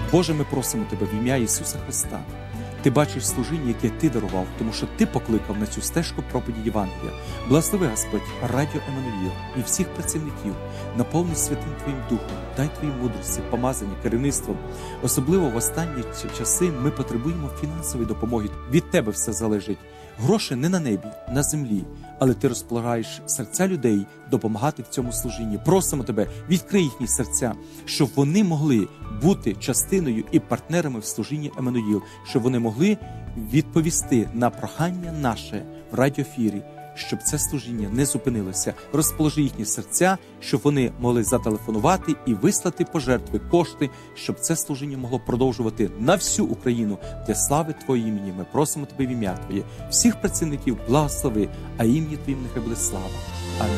Боже, ми просимо Тебе в ім'я Ісуса Христа. Ти бачиш служіння, яке Ти дарував, тому що Ти покликав на цю стежку проповіді Євангелія. Благослови, Господь, Радіо Еммануїл і всіх працівників, наповни святим Твоїм Духом, дай Твої мудрості, помазання, керівництвом. Особливо в останні часи ми потребуємо фінансової допомоги. Від Тебе все залежить. Гроші не на небі, на землі, але Ти розполагаєш серця людей допомагати в цьому служінні. Просимо Тебе, відкрий їхні серця, щоб вони могли бути частиною і партнерами в служінні Еммануїл, щоб вони могли відповісти на прохання наше в радіоефірі, щоб це служіння не зупинилося. Розположи їхні серця, щоб вони могли зателефонувати і вислати пожертви, кошти, щоб це служіння могло продовжувати на всю Україну для слави Твоєї імені. Ми просимо Тебе в ім'я Твоє. Всіх працівників благослови, а ім'ї Твоїм нехай буде слава. Амінь.